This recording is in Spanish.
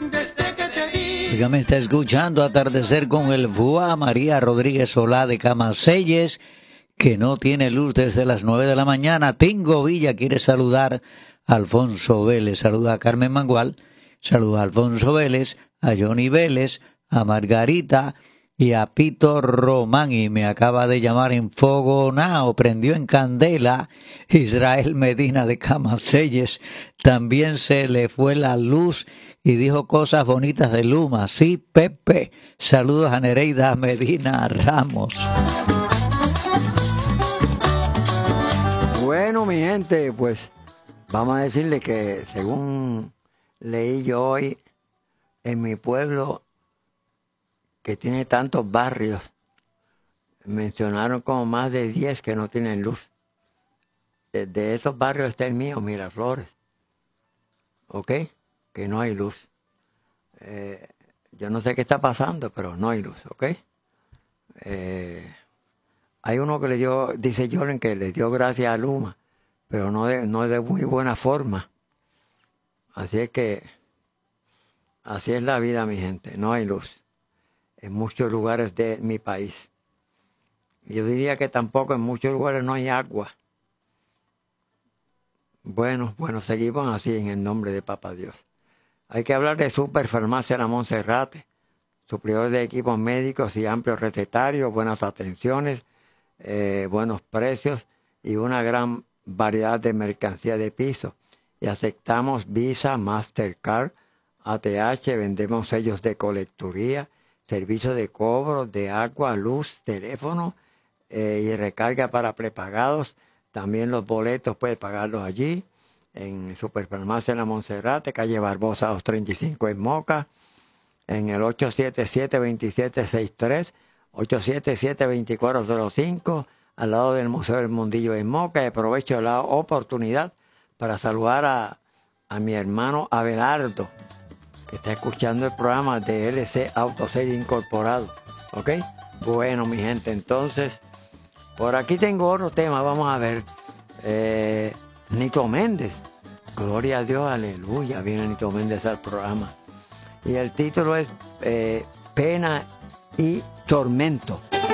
Dígame, está escuchando Atardecer con el Búa. María Rodríguez Solá de Camaselles, que no tiene luz desde las 9 de la mañana. Tingo Villa quiere saludar a Alfonso Vélez. Saluda a Carmen Mangual. Saluda a Alfonso Vélez, a Johnny Vélez, a Margarita y a Pito Román. Y me acaba de llamar en Fogonao, prendió en candela Israel Medina de Camaselles. También se le fue la luz y dijo cosas bonitas de Luma. Sí, Pepe. Saludos a Nereida Medina Ramos. Bueno, mi gente, pues vamos a decirle que según leí yo hoy en mi pueblo, que tiene tantos barrios, mencionaron como más de 10 que no tienen luz. De esos barrios está el mío, Miraflores. ¿Ok? Que no hay luz. Yo no sé qué está pasando, pero no hay luz, ¿ok? Hay uno que le dio, dice Jordan, que le dio gracias a Luma, pero no de muy buena forma. Así es que, así es la vida, mi gente, no hay luz en muchos lugares de mi país. Yo diría que tampoco en muchos lugares no hay agua. Bueno, seguimos así en el nombre de Papá Dios. Hay que hablar de Superfarmacia La Monserrate, suplidor de equipos médicos y amplios recetarios, buenas atenciones, buenos precios y una gran variedad de mercancía de piso. Y aceptamos Visa, Mastercard, ATH, vendemos sellos de colecturía, servicios de cobro de agua, luz, teléfono y recarga para prepagados. También los boletos puede pagarlos allí en Superfarmacia La Monserrate, calle Barbosa 235 en Moca, en el 877-2763, 877-2405, al lado del Museo del Mundillo en Moca. Y aprovecho la oportunidad para saludar a mi hermano Abelardo, que está escuchando el programa de LC Autosave Incorporado. ¿Ok? Bueno, mi gente, entonces, por aquí tengo otro tema, vamos a ver. Nito Méndez, gloria a Dios, aleluya, viene Nito Méndez al programa. Y el título es Pena y Tormento.